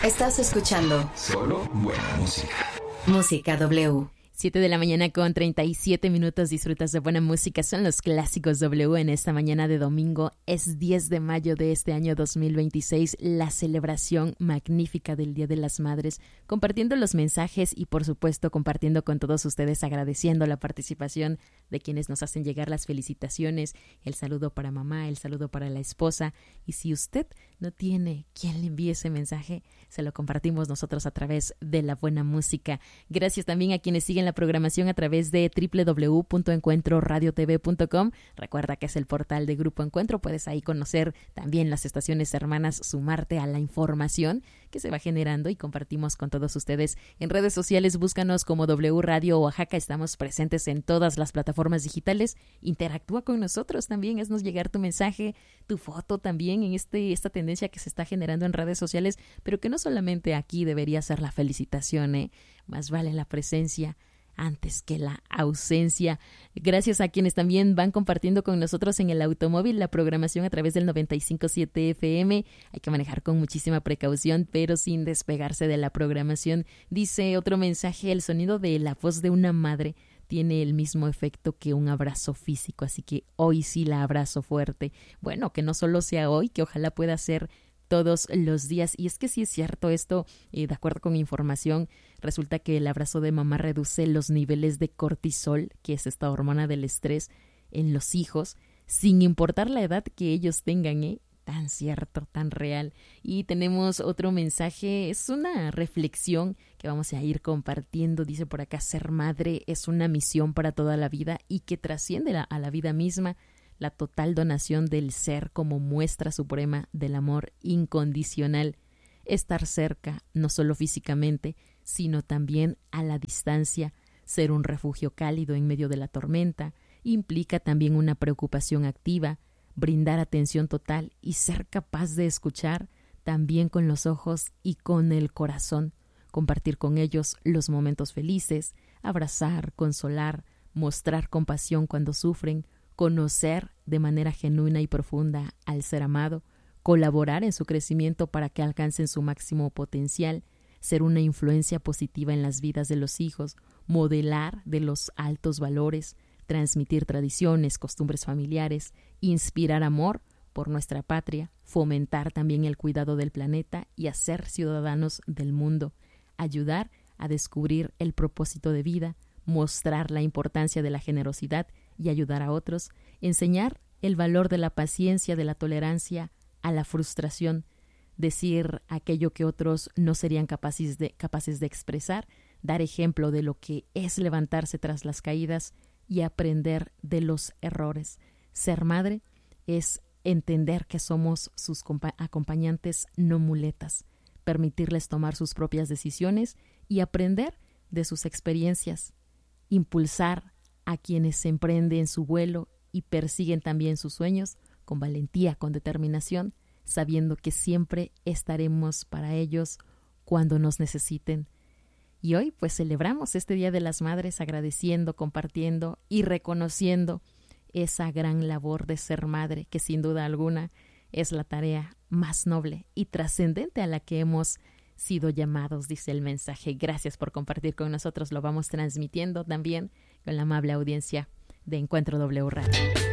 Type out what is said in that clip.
Estás escuchando solo buena música. Música W. 7 de la mañana con 37 minutos. Disfrutas de buena música. Son los clásicos W en esta mañana de domingo. Es 10 de mayo de este año 2026, la celebración magnífica del Día de las Madres. Compartiendo los mensajes y, por supuesto, compartiendo con todos ustedes, agradeciendo la participación de quienes nos hacen llegar las felicitaciones, el saludo para mamá, el saludo para la esposa. Y si usted no tiene quien le envíe ese mensaje, se lo compartimos nosotros a través de la buena música. Gracias también a quienes siguen la programación a través de www.encuentroradiotv.com. Recuerda que es el portal de Grupo Encuentro. Puedes ahí conocer también las estaciones hermanas, sumarte a la información que se va generando y compartimos con todos ustedes. En redes sociales, búscanos como W Radio Oaxaca. Estamos presentes en todas las plataformas digitales. Interactúa con nosotros también, haznos llegar tu mensaje, tu foto también en esta tendencia que se está generando en redes sociales, pero que no solamente aquí debería ser la felicitación, más vale la presencia antes que la ausencia. Gracias a quienes también van compartiendo con nosotros en el automóvil la programación a través del 95.7 FM. Hay que manejar con muchísima precaución, pero sin despegarse de la programación. Dice otro mensaje: el sonido de la voz de una madre tiene el mismo efecto que un abrazo físico, así que hoy sí la abrazo fuerte. Bueno, que no solo sea hoy, que ojalá pueda ser todos los días. Y es que sí es cierto esto, de acuerdo con información, resulta que el abrazo de mamá reduce los niveles de cortisol, que es esta hormona del estrés, en los hijos, sin importar la edad que ellos tengan, Tan cierto, tan real. Y tenemos otro mensaje, es una reflexión que vamos a ir compartiendo. Dice por acá: ser madre es una misión para toda la vida y que trasciende a la vida misma. La total donación del ser como muestra suprema del amor incondicional. Estar cerca, no solo físicamente, sino también a la distancia. Ser un refugio cálido en medio de la tormenta implica también una preocupación activa, brindar atención total y ser capaz de escuchar también con los ojos y con el corazón. Compartir con ellos los momentos felices, abrazar, consolar, mostrar compasión cuando sufren, conocer de manera genuina y profunda al ser amado, colaborar en su crecimiento para que alcancen su máximo potencial, ser una influencia positiva en las vidas de los hijos, modelar de los altos valores, transmitir tradiciones, costumbres familiares, inspirar amor por nuestra patria, fomentar también el cuidado del planeta y hacer ciudadanos del mundo, ayudar a descubrir el propósito de vida, mostrar la importancia de la generosidad y ayudar a otros, enseñar el valor de la paciencia, de la tolerancia, a la frustración, decir aquello que otros no serían capaces de expresar, dar ejemplo de lo que es levantarse tras las caídas y aprender de los errores. Ser madre es entender que somos sus acompañantes, no muletas, permitirles tomar sus propias decisiones y aprender de sus experiencias, impulsar a quienes se emprenden su vuelo y persiguen también sus sueños con valentía, con determinación, sabiendo que siempre estaremos para ellos cuando nos necesiten. Y hoy pues celebramos este Día de las Madres agradeciendo, compartiendo y reconociendo esa gran labor de ser madre, que sin duda alguna es la tarea más noble y trascendente a la que hemos sido llamados, dice el mensaje. Gracias por compartir con nosotros, lo vamos transmitiendo también con la amable audiencia de Encuentro W Radio.